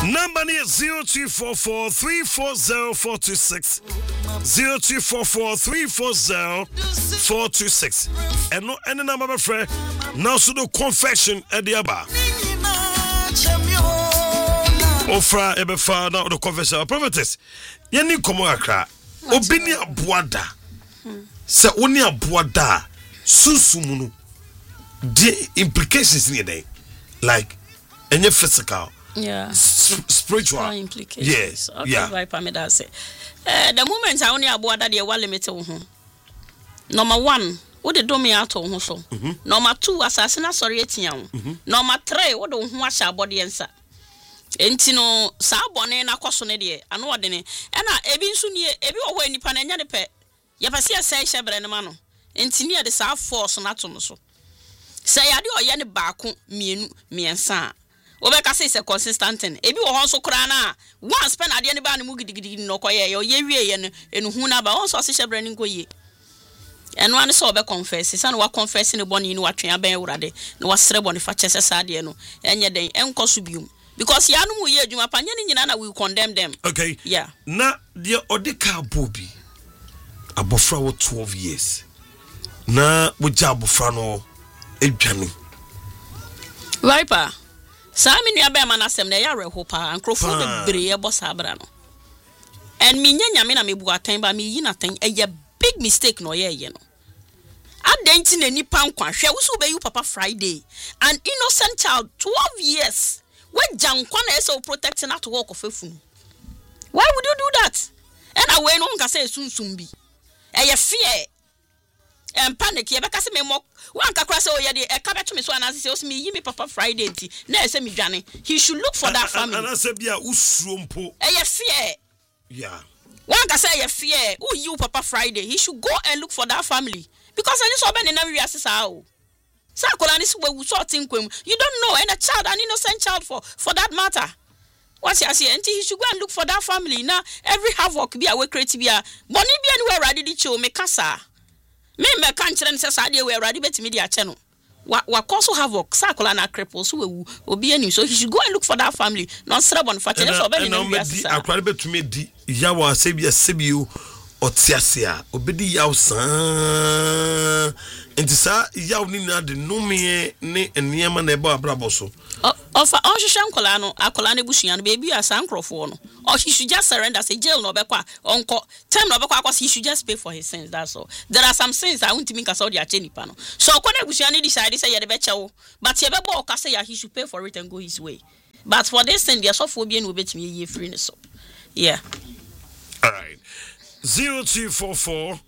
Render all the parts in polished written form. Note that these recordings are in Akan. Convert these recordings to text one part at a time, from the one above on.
Number is 0244340426. 0244340426. And no any number my friend. Now so the confession at the aba. Ofra ebefa now the confession prophetess. Yeni komo akra. Obini abuada. Se oni abuada susumunu. The implications in the like any physical. Yeah. Spiritual implications. Yes. Okay, yeah. Right, Pamela say. The moment I only abuada the wall limit Number 1, what the do me out on so. Number 2, assassin sorry etian. Number 3, what do who wash our body answer. Entino sa bone na kwasone de ano wode ne na ebi nso nie ebi wo hɔ nipa na nya de pɛ ye pɛ se sɛ hyebre ne ma no entini de sa force na to no so sɛ ya de ɔyɛ ne baako mienu miensa obeka se consistent ebi wo hɔ nso kra na once pɛ na de ne ba ne mu gidigidi no kɔyɛ ye wie ye no enuhu na ba won so se hyebre ne nkoye eno ane so obe confess se na wa confess ne bone ni watwe aban awurade na wasere bone fa kyese sa de no enye den enkoso biom because ya no mu ye adwuma panye ni nyina na we condemn them. Okay. Yeah. Na the odeka bobi abofra wo 12 years. Na wo ja abofra no edwane. Viper. Sa mi nua be ma na sem na ya reho pa ankrofo de bre ye boss abra no. And me nya nyame na me bu atan ba me yi na tan a big mistake no ye no. Adenti na nipa nkwa hwe wo so be you papa Friday. An innocent child 12 years. When Jankwana is so protecting not to walk of fun. Why would you do that? And I went on can say soon be. A fear and panic, you because me mock one cacrass or yadi a cabin to me so and as he me, you me papa Friday tea. Nay, send me Johnny. He should look for that family. And I said, yeah, usrumpo. A fear. Yeah. One can say a fear. Oh, you papa Friday. He should go and look for that family. Because I just saw Ben in every assassin. You don't know, and a child, an innocent child for that matter. What's he say? He should go and look for that family. Now, every havoc be away creative. Bonnie be anywhere ready to show me casa. Me can't tell says idea where ready bet media channel. What also havoc, Sakola and cripples who will be any. So he should go and look for that family. Not stubborn for tennis or Benny. I cried to me, Yawa, Sabia, Sibiu, or Tiasia, Obedi Yausan. And sa yaw ni na de no me ne enema na eba abraboso ofa onhwehwe nkolano akola na busua no baby asankrofo no or he should just surrender say jail no bekwa onko time no bekwa he should just pay for his sins, that's all. There are some sins I want to make us all the achenipa no so okona busua ni decide say ye de bechewo but ye bebo oka say he should pay for it and go his way, but for this sin there so phobia no betimi ye free ne so. Yeah, all right. 0244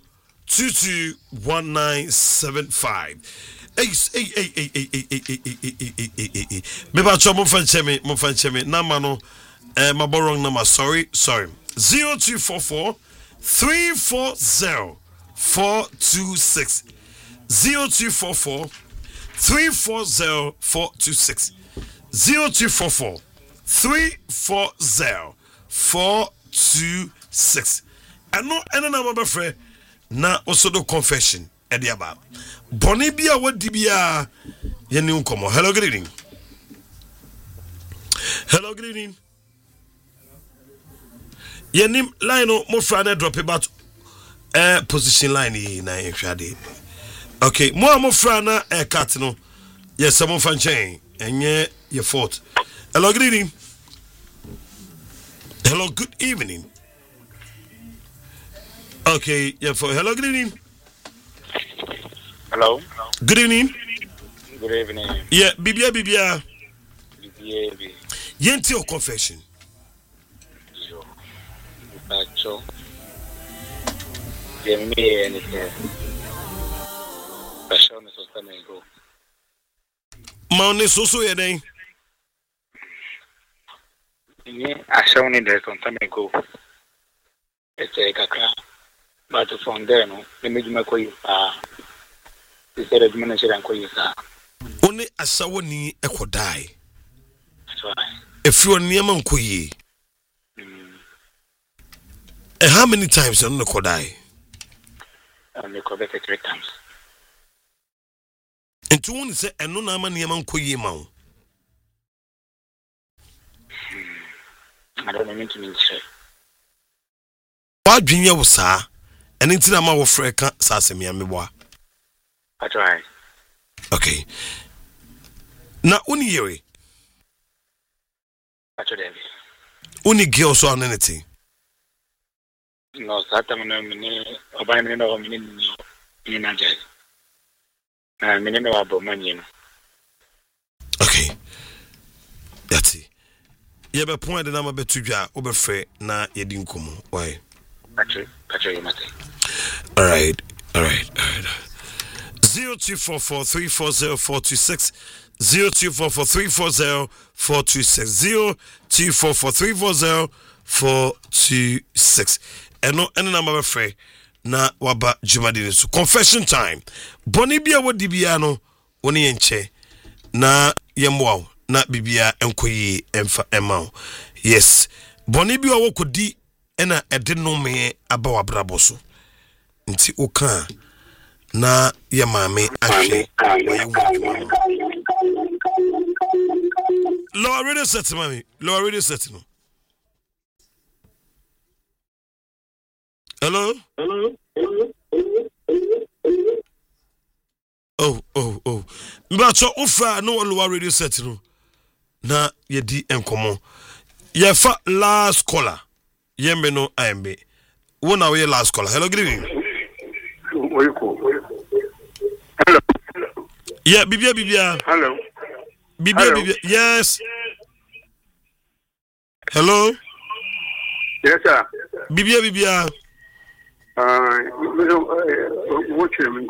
221975. Me ba cho mo fancheme na ma no ma borong number sorry 0244 340 426 0244 340 426 0244 340 426 and no any number friend na also the confession at the above. Bonibia what dibia yenu komo. Hello, good evening. Hello, good evening. Yenim line no mo frana drop about position line na ehwade. Okay, mo frana cut no. Yes, some fan chain enye your fault. Hello, good evening. Hello, good evening. Okay, yeah, for hello, good evening. Hello. Good evening. Good evening. Yeah, Bibia. Yenti o confession. Yo. Bacho. Jemi anything. Passion is so go. Maune so ye den. Ni ashaw ni de son go. It's a kakra. But from there, no, let me do my coy. He said, administration and coy. Only a sawani echo die. Right. If you are near Mankoye, and how many times on the Kodai? They cover 3 times. And 2 say, and no man near Mankoye Mount. I don't mean to mean say. What junior was sa? And it's not my friend Sassamy and me. I try. Okay. Now, Uni, I try. Uni girls on anything. No, Satamano, or by me, no, in a jet. I mean, no, about money. Okay. That's it. You have a point that I'm a bit too jar, over fair, na yedin kumu. Why? Patrick, all right. 0244340426 0244340426 0244340426 and number free na waba jumadini so confession time boni bia wodi bia no woni enche na yemwa na bibia enkoyi emfa emao yes boni bia wokodi ena ede no me aba wabrabo so nti oka na ya mame ahwe Lower radio set mami lower radio set no hello oh mbacho ufa no lower radio set no na yedi enkomo ye fa last caller yembe no ambe wona we last caller hello good evening. Hello. Yeah, Bibia. Hello. Bibia. Yes. Hello. Yes, sir. Bibia. Watch him.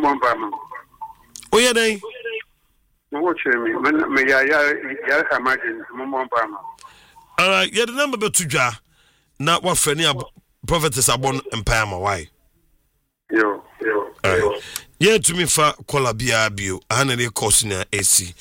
Oh yeah, they. Watch him. Me ya imagine Mama Bama. All right. Yeah, the number be tuja. Na wa freni prophetess abon empire ma why? Yo. All right. Yeah, to me fa kola bia bio. Ana de course na AC.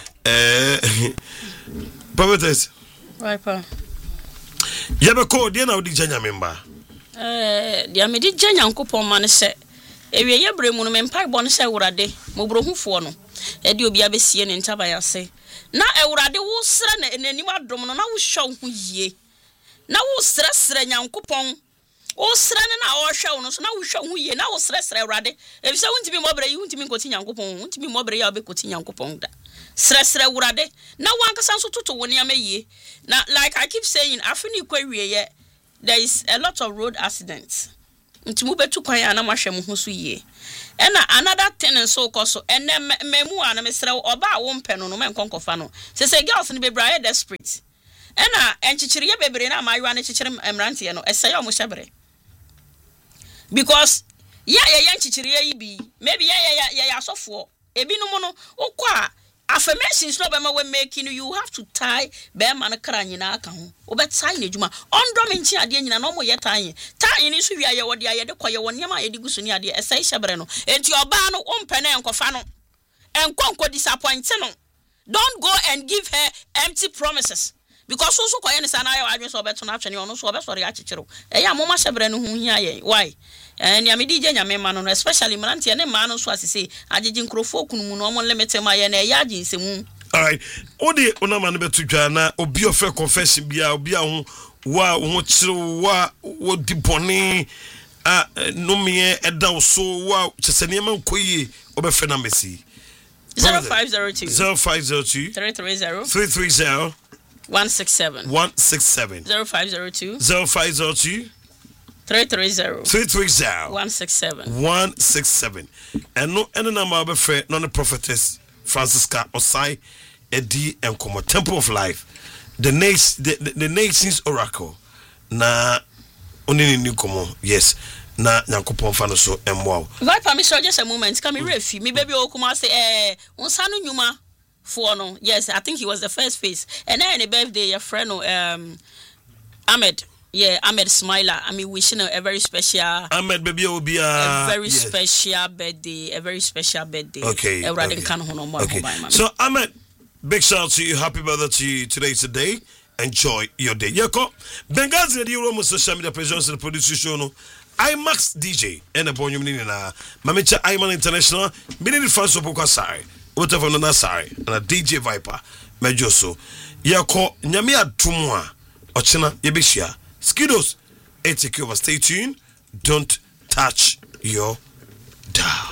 Prophetess. Right pa. Yeah, be call dey na odi janya member. Dia me di janya nkopon ma ne se. Ewie ye bre mu no me mpa bo ne se wurade. Mo brohufo no. E di obi abesie ne ntaba ya se. Na ewurade wo sra na enanim adom no na wo hwe ho yie. Na wo sra nyankopon. O sra na o hwe no so na wo hwe ho yie na wo sra ewurade. Ebisa wuntimi mobre yi wuntimi nkoti nyankopon. Wuntimi mobre ya obekoti nyankopon da. Sra wurade na wankasa so toto woni ameye na like I keep saying afini kwawie ye there is a lot of road accidents ntimu betu kwan ana mahwe mo ho so yie ena another thing so koso ene memu ana mesra oba wo mpe no me nkonkofa no se girls ni bebraye desperate ena enchichiri ye bebre na amayo ana chichiri emrante ye no eseye omo hyebre because ye enchichiri ye bi maybe ye asofo ebi no mo no okwa affirmations no be ma we making you have to tie be man kra nyina aka ho obe tie na djuma ondo me nchi ade nyina no mo ye tie ni so wi aye wode aye de koye wonne ma ye de gusu ni ade esai hyebre no enti oba no ompe na enkofa no enkonko disappoint no don't go and give her empty promises because so koye ne sana aye wadwe so obeto na atwene ono so obesore akyekyero eya mo ma hyebre no hu hia ye why and ya me DJ nyame ma no especially mrantie ne ma no so asese agege nkrofo okunumu no mo limit ma ye na ya aginsemu. All right. Odi ona ma no betu dwa na obi ofe confession bia obi a ho wa ho kire wa di boni no me eda so wa chesene ma nkoyi obefe na mesi 0502 330 167 0502 330 167 and no any number of friend non prophetess Francisca Osai Edi and Como Temple of Life the nation's oracle na only new como yes na Yankopon fano so emwa right permission just a moment come refi me baby okuma say unsanu nyuma for no yes I think he was the first face and then the birthday your friend Ahmed. Yeah, Ahmed Smiler. I mean, wishing a very special. Ahmed, baby, will be a very special birthday. A very special birthday. Okay. So, Ahmed, big shout out to you. Happy birthday to you. Today's the day. Enjoy your day. Yako, Benghazi, the Euro social media presence and producer show. IMAX DJ and a bonus na Mamicha Iman International. Meaning first of Bukasari. Whatever no Nasari and a DJ Viper. Mejoso. Yako, Nyamia Tumwa. Ochina Yebishia. Skidos, take over. Stay tuned. Don't touch your dial.